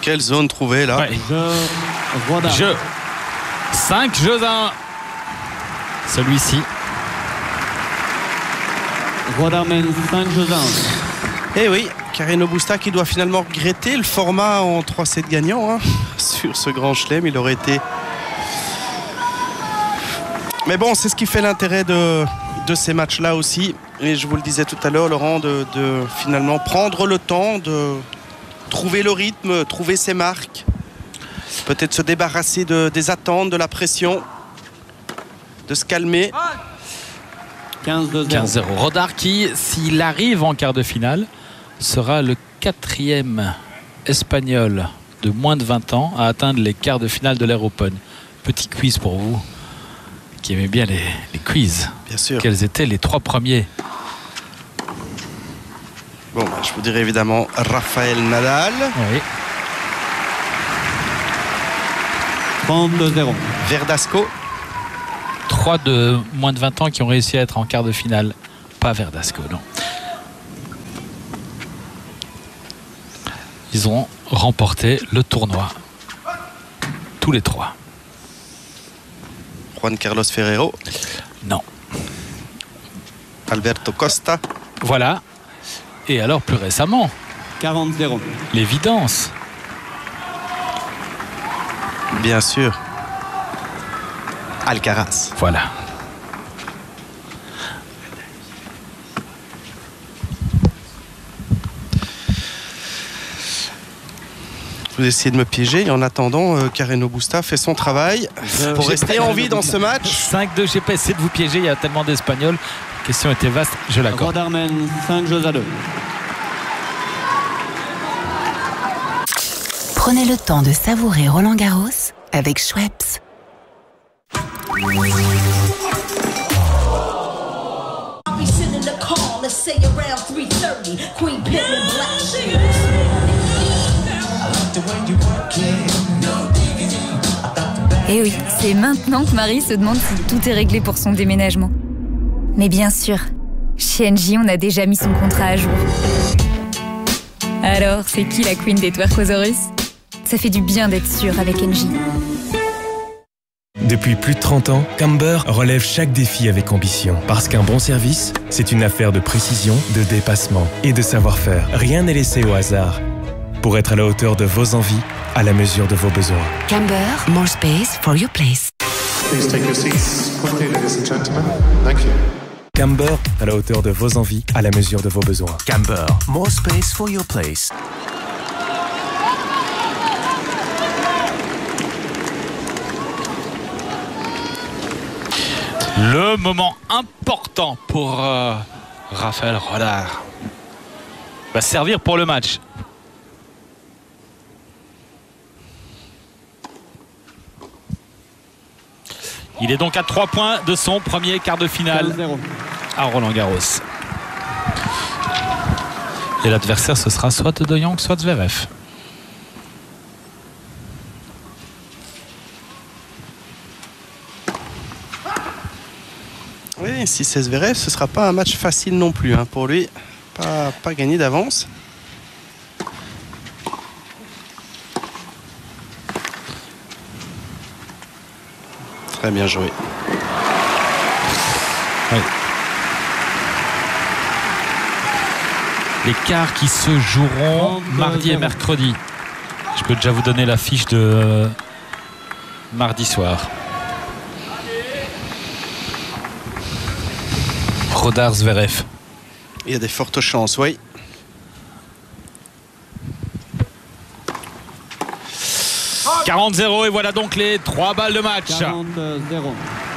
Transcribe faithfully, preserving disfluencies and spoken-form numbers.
Quelle zone trouvée là. Ouais. Jeu. cinq jeux à un. Celui-ci. Rodar mène cinq jeux à un. Eh oui, Carreno Busta qui doit finalement regretter le format en trois sept gagnants hein, sur ce grand chelem. Il aurait été... Mais bon, c'est ce qui fait l'intérêt de, de ces matchs-là aussi. Et je vous le disais tout à l'heure, Laurent, de, de finalement prendre le temps de trouver le rythme, trouver ses marques. Peut-être se débarrasser de, des attentes, de la pression, de se calmer. quinze zéro. Rodar qui, s'il arrive en quart de finale, sera le quatrième espagnol de moins de vingt ans à atteindre les quarts de finale de l'Air Open. Petit quiz pour vous qui aimez bien les, les quiz. Bien sûr. Quels étaient les trois premiers? Bon, bah, je vous dirais évidemment Rafael Nadal. Oui. trente zéro. Verdasco. Trois de moins de vingt ans qui ont réussi à être en quart de finale. Pas Verdasco, non. Ils ont remporté le tournoi. Tous les trois. Juan Carlos Ferrero. Non. Alberto Costa. Voilà. Et alors plus récemment, quarante zéro. l'évidence. Bien sûr. Alcaraz. Voilà. Vous essayez de me piéger et en attendant, euh, Carreno Busta fait son travail Je... pour rester en vie dans ce match. cinq deux, j'ai pas essayé de vous piéger, il y a tellement d'Espagnols. La question était vaste, je l'accorde. Rodar mène cinq jeux à deux. Prenez le temps de savourer Roland Garros avec Schweppes. Eh oui, c'est maintenant que Marie se demande si tout est réglé pour son déménagement. Mais bien sûr, chez Engie, on a déjà mis son contrat à jour. Alors, c'est qui la queen des Twerkosaurus? Ça fait du bien d'être sûr avec Engie. Depuis plus de trente ans, Camber relève chaque défi avec ambition. Parce qu'un bon service, c'est une affaire de précision, de dépassement et de savoir-faire. Rien n'est laissé au hasard. Pour être à la hauteur de vos envies, à la mesure de vos besoins. Camber, more space for your place. Please take your seats quickly, ladies and gentlemen. Thank you. Camber, à la hauteur de vos envies, à la mesure de vos besoins. Camber, more space for your place. Le moment important pour euh, Rafael Rodar. Va servir pour le match. Il est donc à trois points de son premier quart de finale à Roland Garros. Et l'adversaire, ce sera soit De Jong, soit Zverev. Oui, si c'est Zverev, ce ne sera pas un match facile non plus hein, pour lui. Pas, pas gagné d'avance. Très bien joué. Oui. Les quarts qui se joueront mardi et mercredi. Je peux déjà vous donner la fiche de euh, mardi soir. Rodar Zverev. Il y a des fortes chances, oui. quarante zéro et voilà donc les trois balles de match. quarante zéro.